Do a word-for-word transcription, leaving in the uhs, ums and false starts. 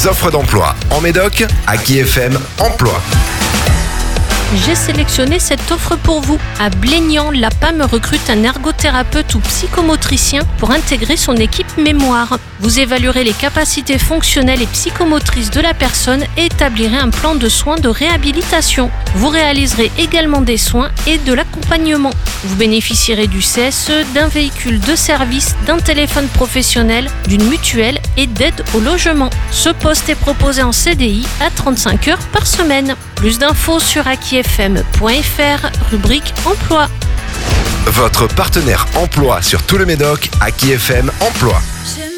les offres d'emploi en Médoc, Aki F M Emploi. J'ai sélectionné cette offre pour vous. À Blénian, l'A P A M recrute un ergothérapeute ou psychomotricien pour intégrer son équipe mémoire. Vous évaluerez les capacités fonctionnelles et psychomotrices de la personne et établirez un plan de soins de réhabilitation. Vous réaliserez également des soins et de l'accompagnement. Vous bénéficierez du C S E, d'un véhicule de service, d'un téléphone professionnel, d'une mutuelle et d'aide au logement. Ce poste est proposé en C D I à trente-cinq heures par semaine. Plus d'infos sur aki f m point f r, rubrique emploi. Votre partenaire emploi sur tout le Médoc, Aki F M Emploi.